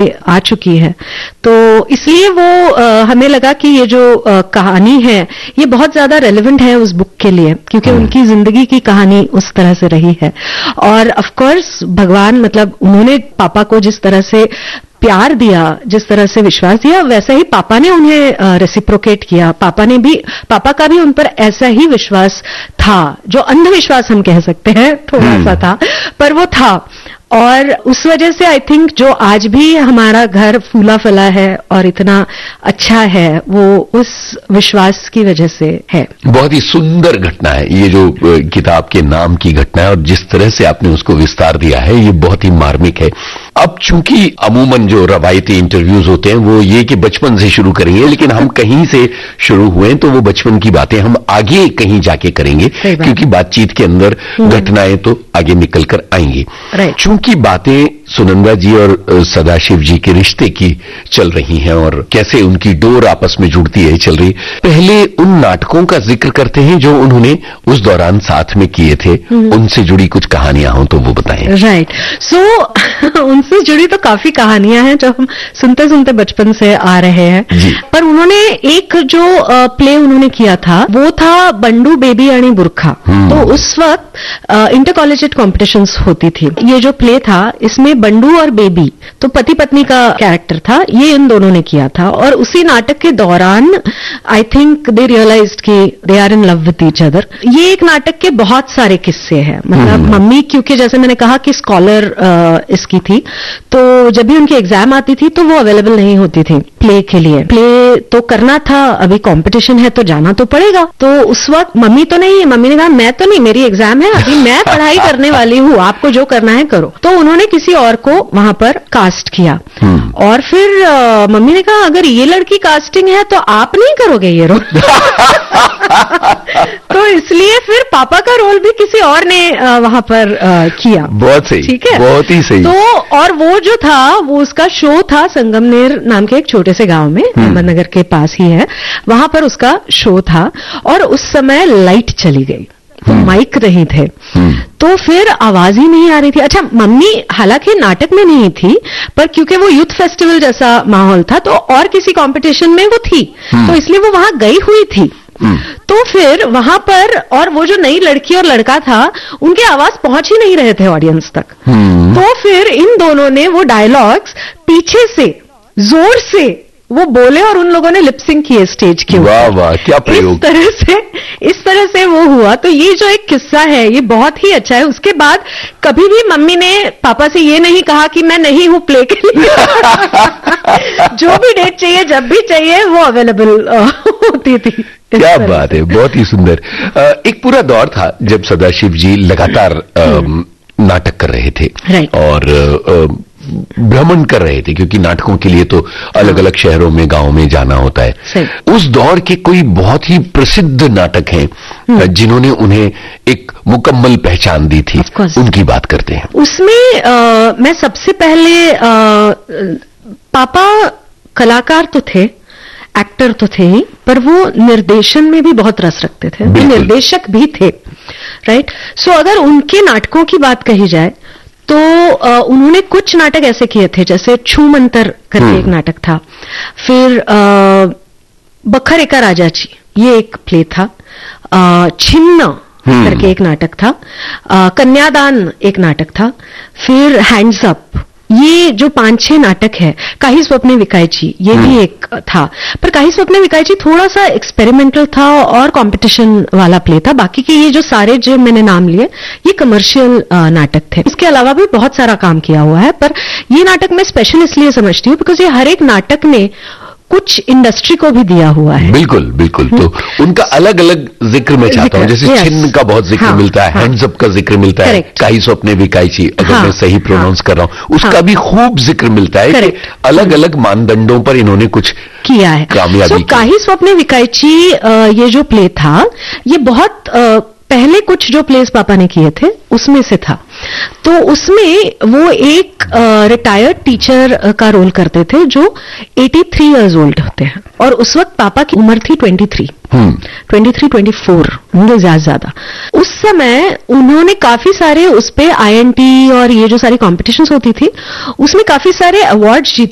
आ चुकी है। तो इसलिए वो हमें लगा कि ये जो कहानी है ये बहुत ज्यादा रेलेवेंट है उस बुक के लिए, क्योंकि उनकी जिंदगी की कहानी उस तरह से रही है। और ऑफ कोर्स भगवान, मतलब उन्होंने पापा को जिस तरह से प्यार दिया, जिस तरह से विश्वास दिया, वैसा ही पापा ने उन्हें रेसिप्रोकेट किया। पापा का भी उन पर ऐसा ही विश्वास था, जो अंधविश्वास हम कह सकते हैं थोड़ा सा था, पर वो था। और उस वजह से आई थिंक जो आज भी हमारा घर फूला फला है और इतना अच्छा है, वो उस विश्वास की वजह से है। बहुत ही सुंदर घटना है ये जो किताब के नाम की घटना है, और जिस तरह से आपने उसको विस्तार दिया है ये बहुत ही मार्मिक है। अब चूंकि अमूमन जो रवायती इंटरव्यूज होते हैं वो ये कि बचपन से शुरू करेंगे, लेकिन हम कहीं से शुरू हुए तो वो बचपन की बातें हम आगे कहीं जाके करेंगे, क्योंकि बातचीत के अंदर घटनाएं तो आगे निकल कर आएंगी। चूंकि बातें सुनंदा जी और सदाशिव जी के रिश्ते की चल रही हैं और कैसे उनकी डोर आपस में जुड़ती है चल रही, पहले उन नाटकों का जिक्र करते हैं जो उन्होंने उस दौरान साथ में किए थे, उनसे जुड़ी कुछ कहानियां हो तो वो बताएं। राइट, सो उनसे जुड़ी तो काफी कहानियां हैं जो हम सुनते सुनते बचपन से आ रहे हैं, पर उन्होंने एक जो प्ले उन्होंने किया था वो था बंडू बेबी आणि बुरखा। तो उस वक्त इंटर कॉलेजिएट कॉम्पिटिशन्स होती थी। ये जो प्ले था इसमें बंडू और बेबी, तो पति पत्नी का कैरेक्टर था, ये इन दोनों ने किया था। और उसी नाटक के दौरान आई थिंक दे रियलाइज्ड कि they are in love with each other. ये एक नाटक के बहुत सारे किस्से हैं, मतलब मम्मी क्योंकि जैसे मैंने कहा कि स्कॉलर इसकी थी, तो जब भी उनकी एग्जाम आती थी तो वो अवेलेबल नहीं होती थी प्ले के लिए। प्ले तो करना था, अभी कंपटीशन है तो जाना तो पड़ेगा। तो उस वक्त मम्मी तो नहीं, मम्मी ने कहा मैं तो नहीं, मेरी एग्जाम है, अभी मैं पढ़ाई करने वाली हूँ, आपको जो करना है करो। तो उन्होंने किसी और को वहां पर कास्ट किया। और फिर मम्मी ने कहा अगर ये लड़की कास्टिंग है तो आप नहीं करोगे ये रोल। तो इसलिए फिर पापा का रोल भी किसी और ने वहां पर किया। बहुत सही, ठीक है, बहुत ही सही। तो और वो जो था वो उसका शो था संगमनेर नाम के एक छोटे से गांव में, अहमदनगर के पास ही है, वहां पर उसका शो था। और उस समय लाइट चली गई तो माइक नहीं थे, तो फिर आवाज ही नहीं आ रही थी। अच्छा, मम्मी हालांकि नाटक में नहीं थी, पर क्योंकि वो यूथ फेस्टिवल जैसा माहौल था तो और किसी कंपटीशन में वो थी, तो इसलिए वो वहां गई हुई थी। तो फिर वहां पर, और वो जो नई लड़की और लड़का था उनकी आवाज पहुंच ही नहीं रहे थे ऑडियंस तक। तो फिर इन दोनों ने वो डायलॉग्स पीछे से जोर से वो बोले और उन लोगों ने लिपसिंग किए स्टेज के ऊपर। वाह वाह, क्या प्रयोग। इस तरह से वो हुआ। तो ये जो एक किस्सा है ये बहुत ही अच्छा है। उसके बाद कभी भी मम्मी ने पापा से ये नहीं कहा कि मैं नहीं हूं प्ले के लिए। जो भी डेट चाहिए, जब भी चाहिए, वो अवेलेबल होती थी। क्या बात है, बहुत ही सुंदर। एक पूरा दौर था जब सदाशिव जी लगातार नाटक कर रहे थे और भ्रमण कर रहे थे, क्योंकि नाटकों के लिए तो अलग अलग शहरों में, गांव में जाना होता है। उस दौर के कोई बहुत ही प्रसिद्ध नाटक हैं जिन्होंने उन्हें एक मुकम्मल पहचान दी थी, उनकी बात करते हैं। उसमें मैं सबसे पहले पापा कलाकार तो थे, एक्टर तो थे ही, पर वो निर्देशन में भी बहुत रस रखते थे, वो निर्देशक भी थे। राइट, सो अगर उनके नाटकों की बात कही जाए तो उन्होंने कुछ नाटक ऐसे किए थे, जैसे छूमंतर करके एक नाटक था, फिर बखर एका राजाची ये एक प्ले था, छिन्न करके एक नाटक था, कन्यादान एक नाटक था, फिर हैंड्स अप, ये जो 5-6 नाटक है, काही स्वप्ने विकायची ये भी एक था। पर काही स्वप्ने विकायची थोड़ा सा एक्सपेरिमेंटल था और कंपटीशन वाला प्ले था। बाकी के ये जो सारे जो मैंने नाम लिए ये कमर्शियल नाटक थे। इसके अलावा भी बहुत सारा काम किया हुआ है, पर ये नाटक मैं स्पेशल इसलिए समझती हूँ बिकॉज ये हर एक नाटक में कुछ इंडस्ट्री को भी दिया हुआ है। बिल्कुल बिल्कुल। तो उनका अलग अलग जिक्र मैं चाहता हूं, जैसे छिन्न का बहुत जिक्र मिलता है, हैंड्स अप का जिक्र मिलता है, काही स्वप्ने विकायची, अगर मैं सही प्रोनाउंस कर रहा हूं, उसका भी खूब जिक्र मिलता है कि अलग अलग मानदंडों पर इन्होंने कुछ किया है, कामयाबी। काही स्वप्ने विकायची ये जो प्ले था ये बहुत पहले कुछ जो प्लेस पापा ने किए थे उसमें से था। तो उसमें वो एक रिटायर्ड टीचर का रोल करते थे जो 83 इयर्स ओल्ड होते हैं, और उस वक्त पापा की उम्र थी 23, 24, उनसे ज्यादा। उस समय उन्होंने काफी सारे उस पे INT और ये जो सारी कॉम्पिटिशन्स होती थी उसमें काफी सारे अवार्ड्स जीते